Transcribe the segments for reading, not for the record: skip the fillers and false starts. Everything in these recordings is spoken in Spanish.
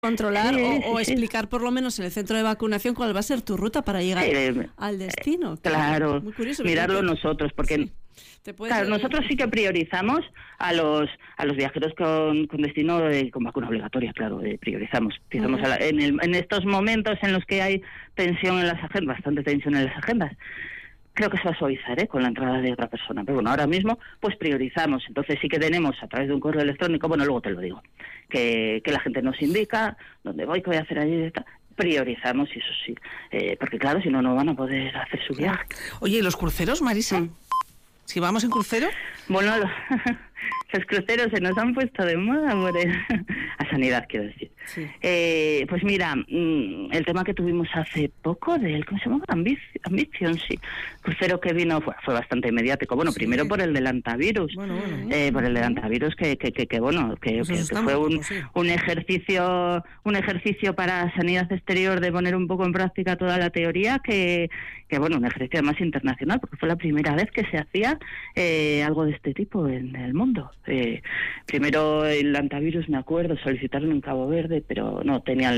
controlar o sí. explicar por lo menos en el centro de vacunación cuál va a ser tu ruta para llegar al destino. Claro, muy curioso, mirarlo nosotros, porque claro, nosotros sí que priorizamos a los viajeros con destino con vacuna obligatoria, claro, priorizamos. En estos momentos en los que hay tensión en las agendas, bastante tensión en las agendas, creo que se va a suavizar con la entrada de otra persona. Pero bueno, ahora mismo pues priorizamos. Entonces sí que tenemos a través de un correo electrónico, bueno, luego te lo digo, que la gente nos indica dónde voy, qué voy a hacer allí, priorizamos, y eso sí, porque claro, si no, no van a poder hacer su viaje. Oye, ¿y los cruceros, Marisa? ¿Si vamos en crucero? Bueno, los cruceros se nos han puesto de moda, a Sanidad, quiero decir. Sí. Pues mira, el tema que tuvimos hace poco ¿cómo se llama? Ambition, sí. Crucero que vino fue bastante mediático. Bueno, sí. Primero por el del hantavirus. Por el del hantavirus que fue un ejercicio para Sanidad Exterior de poner un poco en práctica toda la teoría que un ejercicio además internacional, porque fue la primera vez que se hacía algo de este tipo en el mundo. Primero el hantavirus, me acuerdo, solicitaron en Cabo Verde, pero no tenían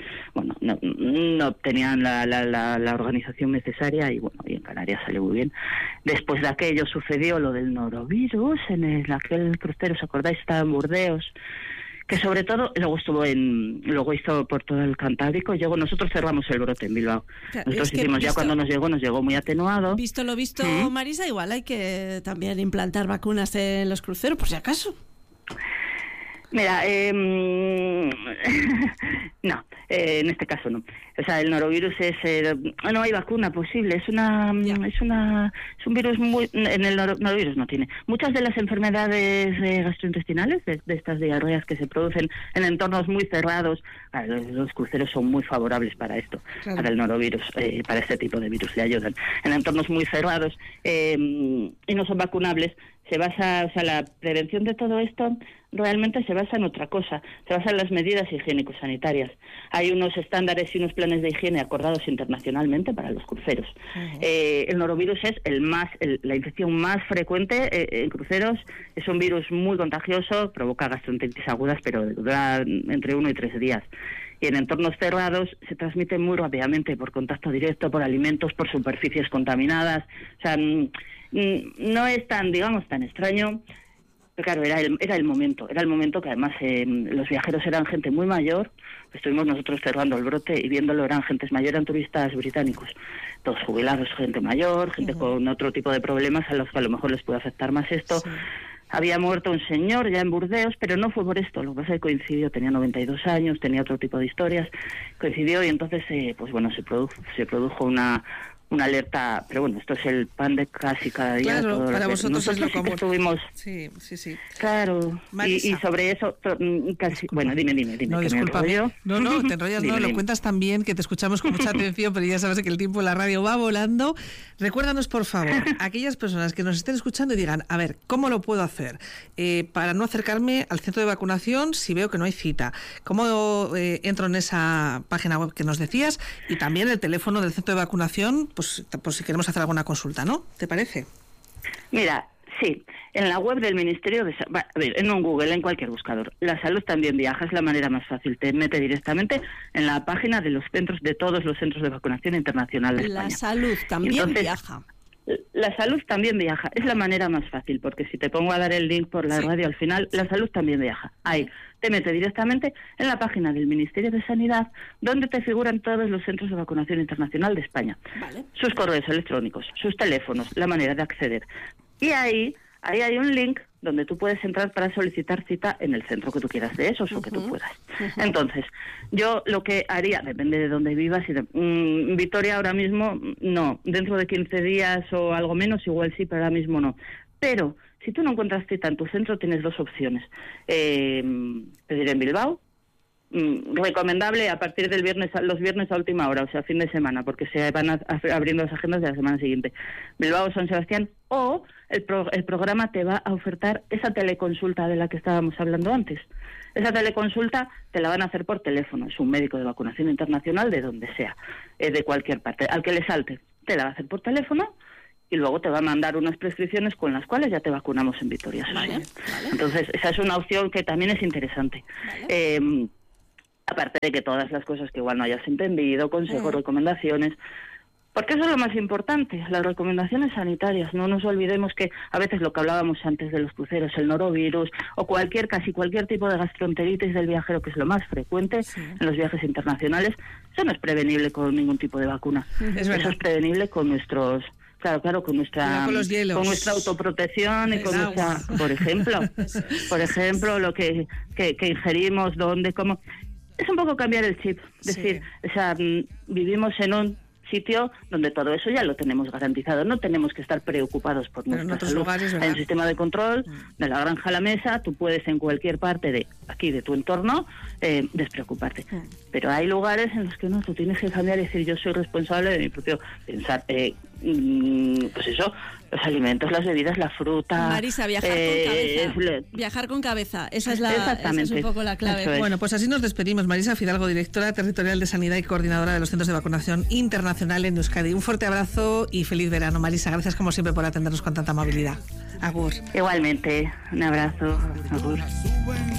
no tenían la organización necesaria, y en Canarias salió muy bien. Después de aquello sucedió lo del norovirus en aquel crucero, ¿os acordáis? Estaba en Burdeos, que sobre todo luego hizo por todo el Cantábrico. Nosotros cerramos el brote en Bilbao. Nosotros hicimos, ya cuando nos llegó muy atenuado. Visto lo visto, Marisa, igual hay que también implantar vacunas en los cruceros, por si acaso. Mira, no, en este caso no. O sea, el norovirus no hay vacuna posible. Es un virus el norovirus no tiene. Muchas de las enfermedades gastrointestinales, de estas diarreas que se producen en entornos muy cerrados, los cruceros son muy favorables para esto, claro. Para el norovirus, para este tipo de virus le ayudan. En entornos muy cerrados y no son vacunables. La prevención de todo esto realmente se basa en otra cosa, se basa en las medidas higiénico-sanitarias. Hay unos estándares y unos planes de higiene acordados internacionalmente para los cruceros. El norovirus es la infección más frecuente en cruceros. Es un virus muy contagioso, provoca gastroenteritis agudas, pero dura entre 1 y 3 días. Y en entornos cerrados se transmite muy rápidamente por contacto directo, por alimentos, por superficies contaminadas. O sea, no es tan extraño, pero claro, era el momento que además los viajeros eran gente muy mayor. Estuvimos nosotros cerrando el brote y viéndolo, eran gentes mayores, eran turistas británicos, todos jubilados, gente mayor, gente con otro tipo de problemas a los que a lo mejor les puede afectar más esto. Sí. Había muerto un señor ya en Burdeos, pero no fue por esto, lo que pasa es que coincidió, tenía 92 años, tenía otro tipo de historias, coincidió, y entonces se produjo una alerta, pero bueno, esto es el pan de casi cada día. Claro, para vosotros es lo común. Sí. Claro, y sobre eso, casi... Bueno, dime. No, disculpa. No, te enrollas, dime. Lo cuentas tan bien que te escuchamos con mucha atención, pero ya sabes que el tiempo en la radio va volando. Recuérdanos, por favor, aquellas personas que nos estén escuchando y digan, a ver, ¿cómo lo puedo hacer para no acercarme al centro de vacunación si veo que no hay cita? ¿Cómo entro en esa página web que nos decías? Y también el teléfono del centro de vacunación, pues por si queremos hacer alguna consulta, ¿no? ¿Te parece? Mira, sí, en la web del Ministerio en un Google, en cualquier buscador, La Salud también viaja, es la manera más fácil. Te mete directamente en la página de todos los centros de vacunación internacional de España. La Salud también viaja. La Salud también viaja, es la manera más fácil, porque si te pongo a dar el link por la radio al final, La Salud también viaja. Ahí, te mete directamente en la página del Ministerio de Sanidad, donde te figuran todos los centros de vacunación internacional de España. Vale. Sus correos electrónicos, sus teléfonos, la manera de acceder. Y ahí hay un link donde tú puedes entrar para solicitar cita en el centro que tú quieras de esos o que tú puedas. Entonces, yo lo que haría, depende de dónde vivas, Vitoria ahora mismo no, dentro de 15 días o algo menos igual sí, pero ahora mismo no. Pero si tú no encuentras cita en tu centro, tienes dos opciones. Pedir en Bilbao, recomendable a partir del los viernes a última hora, o sea, fin de semana, porque se van abriendo las agendas de la semana siguiente. Bilbao, San Sebastián, o el programa te va a ofertar esa teleconsulta de la que estábamos hablando antes. Esa teleconsulta te la van a hacer por teléfono, es un médico de vacunación internacional de donde sea, de cualquier parte, al que le salte, te la va a hacer por teléfono y luego te va a mandar unas prescripciones con las cuales ya te vacunamos en Vitoria. Vale. Entonces, esa es una opción que también es interesante. Vale. Aparte de que todas las cosas que igual no hayas entendido, consejos, recomendaciones, porque eso es lo más importante, las recomendaciones sanitarias. No nos olvidemos que a veces lo que hablábamos antes de los cruceros, el norovirus o casi cualquier tipo de gastroenteritis del viajero, que es lo más frecuente en los viajes internacionales, eso no es prevenible con ningún tipo de vacuna. Eso es prevenible con nuestros... Claro, con nuestra autoprotección y con nuestra, por ejemplo, lo que ingerimos, dónde, cómo. Es un poco cambiar el chip, decir, o sea, vivimos en un sitio donde todo eso ya lo tenemos garantizado, no tenemos que estar preocupados por nuestra salud. Hay un sistema de control, de la granja a la mesa, tú puedes en cualquier parte de tu entorno despreocuparte. Pero hay lugares en los que no, tú tienes que cambiar y decir, yo soy responsable de mi propio pensar, pues eso, los alimentos, las bebidas, la fruta. Marisa, viajar con cabeza, esa es un poco la clave. Bueno, pues así nos despedimos. Marisa Fidalgo, directora territorial de Sanidad y coordinadora de los centros de vacunación internacional en Euskadi. Un fuerte abrazo y feliz verano, Marisa. Gracias como siempre por atendernos con tanta amabilidad. Agur. Igualmente, un abrazo. Agur.